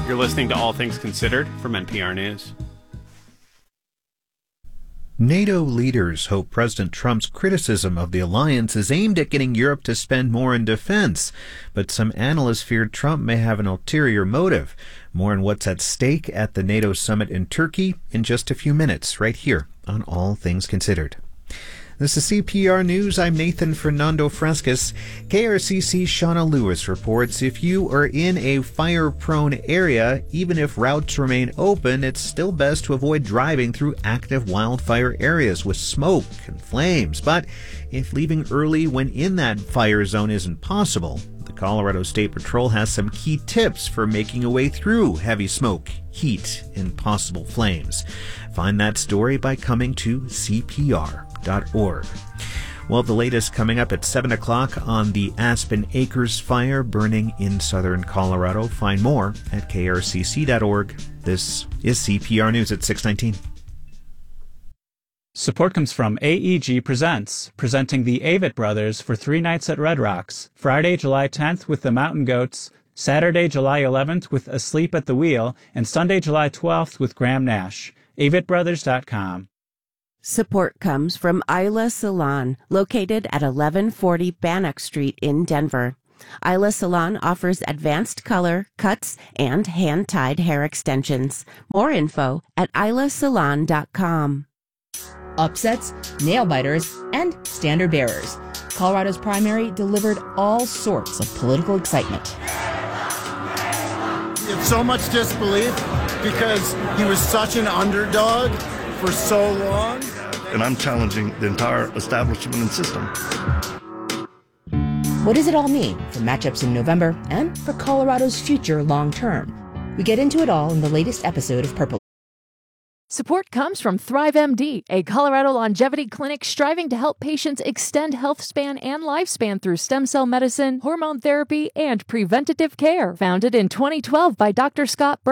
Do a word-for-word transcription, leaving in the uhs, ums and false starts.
You're listening to All Things Considered from N P R News. NATO leaders hope President Trump's criticism of the alliance is aimed at getting Europe to spend more in defense. But some analysts fear Trump may have an ulterior motive. More on what's at stake at the NATO summit in Turkey in just a few minutes, right here on All Things Considered. This is C P R News. I'm Nathan Fernando Frescas. K R C C's Shauna Lewis reports if you are in a fire-prone area, even if routes remain open, it's still best to avoid driving through active wildfire areas with smoke and flames. But if leaving early when in that fire zone isn't possible, the Colorado State Patrol has some key tips for making a way through heavy smoke, heat, and possible flames. Find that story by coming to C P R dot org. Well, the latest coming up at seven o'clock on the Aspen Acres fire burning in southern Colorado. Find more at K R C C dot org. This is C P R News at six nineteen. Support comes from A E G Presents, presenting the Avett Brothers for three nights at Red Rocks, Friday, July tenth with the Mountain Goats, Saturday, July eleventh with Asleep at the Wheel, and Sunday, July twelfth with Graham Nash. Avett Brothers dot com. Support comes from Isla Salon, located at eleven forty Bannock Street in Denver. Isla Salon offers advanced color, cuts, and hand-tied hair extensions. More info at Isla Salon dot com. Upsets, nail-biters, and standard bearers. Colorado's primary delivered all sorts of political excitement. It's so much disbelief because he was such an underdog for so long. And I'm challenging the entire establishment and system. What does it all mean for matchups in November and for Colorado's future long-term? We get into it all in the latest episode of Purple. Support comes from ThriveMD, a Colorado longevity clinic striving to help patients extend health span and lifespan through stem cell medicine, hormone therapy, and preventative care. Founded in twenty twelve by Doctor Scott Bur-